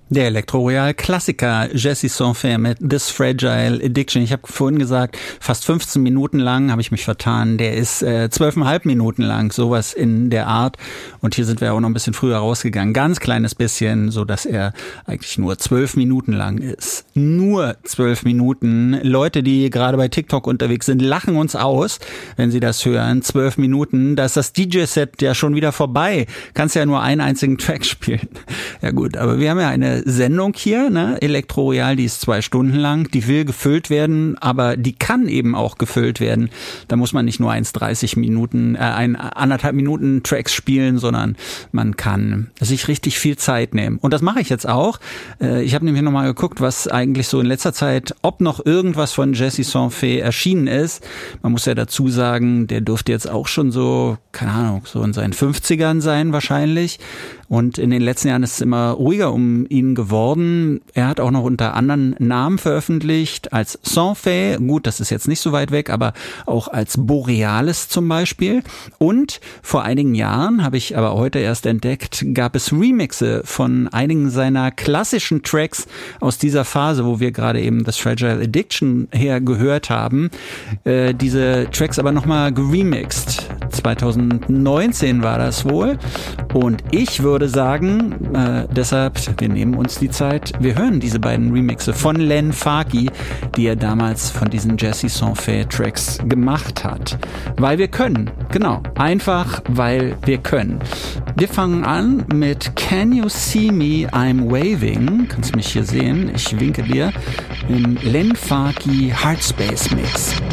Der Elektro-Royal-Klassiker Jesse Sonfe mit This Fragile Addiction. Ich habe vorhin gesagt, fast 15 Minuten lang, habe ich mich vertan. Der ist 12,5 Minuten lang, sowas in der Art. Und hier sind wir auch noch ein bisschen früher rausgegangen. Ganz kleines bisschen, so dass er eigentlich nur 12 Minuten lang ist. Nur 12 Minuten. Leute, die gerade bei TikTok unterwegs sind, lachen uns aus, wenn sie das hören. 12 Minuten, da ist das DJ-Set ja schon wieder vorbei. Kannst ja nur einen einzigen Track spielen. Ja gut, aber wir haben ja eine Sendung hier, ne? Elektro-Royal, die ist 2 Stunden lang, die will gefüllt werden, aber die kann eben auch gefüllt werden. Da muss man nicht nur 1,30 Minuten, 1,5 Minuten Tracks spielen, sondern man kann sich richtig viel Zeit nehmen. Und das mache ich jetzt auch. Ich habe nämlich nochmal geguckt, was eigentlich so in letzter Zeit, ob noch irgendwas von Jesse Sonfe erschienen ist. Man muss ja dazu sagen, der dürfte jetzt auch schon so, keine Ahnung, so in seinen 50ern sein wahrscheinlich. Und in den letzten Jahren ist es immer ruhiger um ihn geworden. Er hat auch noch unter anderen Namen veröffentlicht, als Sonfe, gut, das ist jetzt nicht so weit weg, aber auch als Borealis zum Beispiel. Und vor einigen Jahren, habe ich aber heute erst entdeckt, gab es Remixe von einigen seiner klassischen Tracks aus dieser Phase, wo wir gerade eben das Fragile Addiction her gehört haben. Diese Tracks aber nochmal geremixed. 2019 war das wohl. Und ich würde sagen, deshalb, wir nehmen uns die Zeit, wir hören diese beiden Remixe von Len Faki, die er damals von diesen Jesse Sonfe Tracks gemacht hat. Weil wir können, genau, einfach weil wir können. Wir fangen an mit Can You See Me, I'm Waving, kannst mich hier sehen, ich winke dir, im Len Faki Heartspace Mix.